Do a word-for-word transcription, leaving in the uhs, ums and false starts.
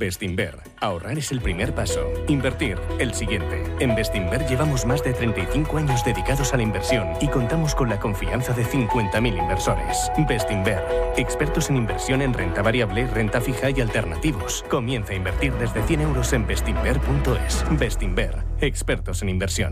Bestinver. Ahorrar es el primer paso. Invertir, el siguiente. En Bestinver llevamos más de treinta y cinco años dedicados a la inversión y contamos con la confianza de cincuenta mil inversores. Bestinver. Expertos en inversión en renta variable, renta fija y alternativos. Comienza a invertir desde cien euros en bestinver punto es. Bestinver. Expertos en inversión.